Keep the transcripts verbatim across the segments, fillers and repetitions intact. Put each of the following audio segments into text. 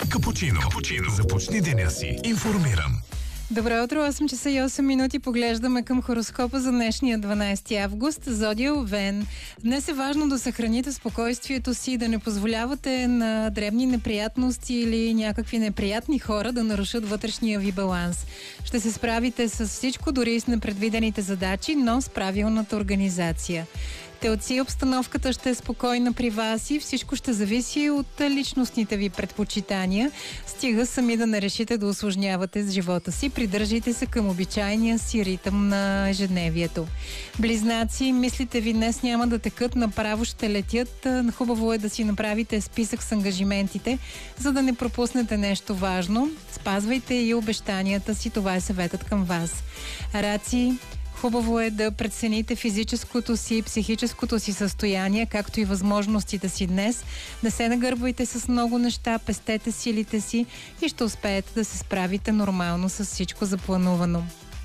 Капучино. Капучино. Започни деня си информиран. Добро утро, осем часа и осем минути. Поглеждаме към хороскопа за днешния дванайсети август. Зодия Овен. Днес е важно да съхраните спокойствието си, да не позволявате на дребни неприятности или някакви неприятни хора да нарушат вътрешния ви баланс. Ще се справите с всичко, дори и с непредвидените задачи, но с правилната организация. Телци, обстановката ще е спокойна при вас и всичко ще зависи от личностните ви предпочитания. Стига сами да не решите да усложнявате с живота си. Придържайте се към обичайния си ритъм на ежедневието. Близнаци, мислите ви днес няма да текат, направо ще летят. Хубаво е да си направите списък с ангажиментите, за да не пропуснете нещо важно. Спазвайте и обещанията си, това е съветът към вас. Раци, хубаво е да прецените физическото си и психическото си състояние, както и възможностите си днес. Не се нагърбвайте с много неща, пестете силите си и ще успеете да се справите нормално с всичко запланувано.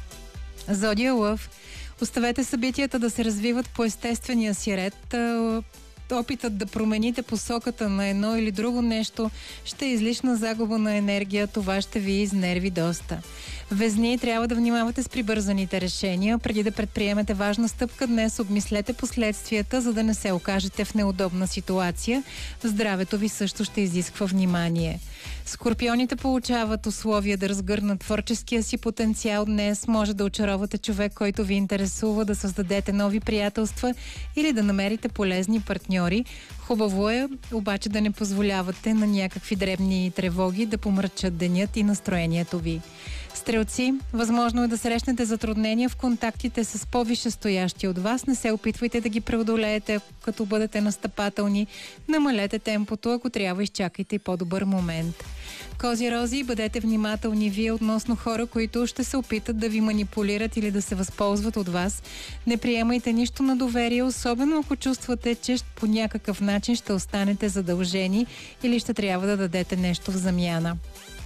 Зодия Лъв. Оставете събитията да се развиват по естествения си ред. Опитът да промените посоката на едно или друго нещо ще е излишна загуба на енергия. Това ще ви изнерви доста. Везни, трябва да внимавате с прибързаните решения. Преди да предприемете важна стъпка днес, обмислете последствията, за да не се окажете в неудобна ситуация. Здравето ви също ще изисква внимание. Скорпионите получават условия да разгърнат творческия си потенциал днес. Може да очаровате човек, който ви интересува, да създадете нови приятелства или да намерите полезни партньори. Хубаво е обаче да не позволявате на някакви дребни тревоги да помрачат денят и настроението ви. Стрелци, възможно е да срещнете затруднения в контактите с по-висшестоящи от вас. Не се опитвайте да ги преодолеете, като бъдете настъпателни. Намалете темпото, ако трябва, изчакайте и по-добър момент. Кози-рози, бъдете внимателни вие относно хора, които ще се опитат да ви манипулират или да се възползват от вас. Не приемайте нищо на доверие, особено ако чувствате, че по някакъв начин ще останете задължени или ще трябва да дадете нещо в замяна.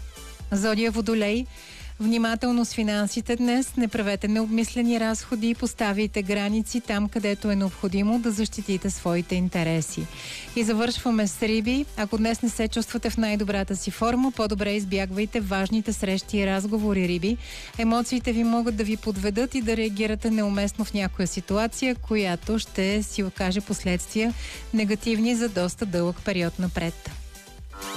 Зодия Водолей. Внимателно с финансите днес, не правете необмислени разходи и поставите граници там, където е необходимо да защитите своите интереси. И завършваме с Риби. Ако днес не се чувствате в най-добрата си форма, по-добре избягвайте важните срещи и разговори, Риби. Емоциите ви могат да ви подведат и да реагирате неуместно в някоя ситуация, която ще си окаже последствия негативни за доста дълъг период напред.